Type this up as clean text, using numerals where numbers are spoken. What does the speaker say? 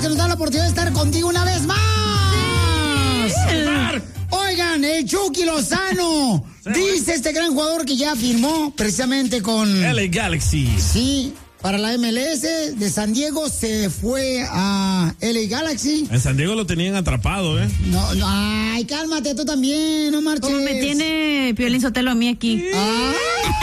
que nos dan la oportunidad de estar contigo una vez más. Sí. Oigan, el Chucky Lozano. Dice este gran jugador que ya firmó precisamente con LA Galaxy. Sí, para la MLS de San Diego se fue a LA Galaxy. En San Diego lo tenían atrapado, ¿eh? No, ay, cálmate tú también, no marches. Como me tiene Piolín Sotelo a mí aquí. Ah.